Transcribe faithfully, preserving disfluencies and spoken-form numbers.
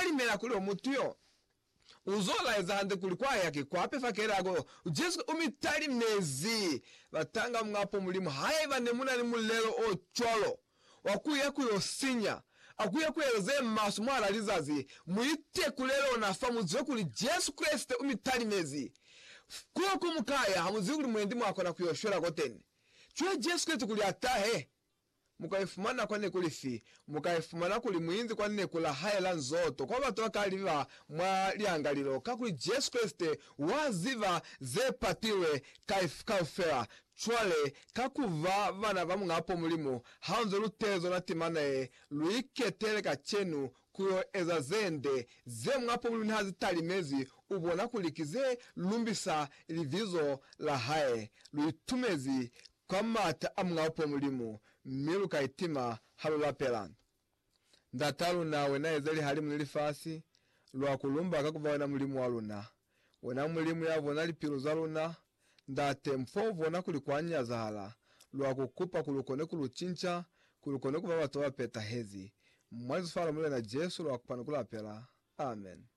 tali mela kule omutyo uzola ezahande kulikuwa yake kwape fakerago Jesu umitali mezi batanga mwapo mulimu haya banemuna ni mulero ocholo wakuya kuyosinya akuya kuyeze maso mwaralizazi muite kulero nafa muziwe kuli Jesu Kristo umitali mezi kuwa kumukaya hamuziwe kuli mwendi mwako na kuyoshora goteni chwe Jesu Kristo kuli atahe mukaifumana kwa nekuli fi mukaifumana kuli muinzi kwa nekula haela nzoto kwa batu wakaliva mwa liangalilo kakuli Jesu Kristo waziva ze patiwe kaifera chwale kakuva vana vamu ngapo mulimu hanzo lutezo natimanae luiketere kachenu kuyo eza zende ze ngapo mulimu hazi talimezi ubona kulikize lumbisa ilivizo la hae luitumezi kwa mata amngapo mulimu milu kaitima halula pelanda ndatalu nawe na ezeli halimu nilifasi lwa kulumba kakuva wana mulimu waluna wana mulimu yavona lipiruza luna ndate mfovu wana kulikwanya zahala lwa kukupa kulukone kuluchincha kulukone kuva watu wapeta hezi mwalizu fala mule na Jesu lwa kupanukula pela. Amen.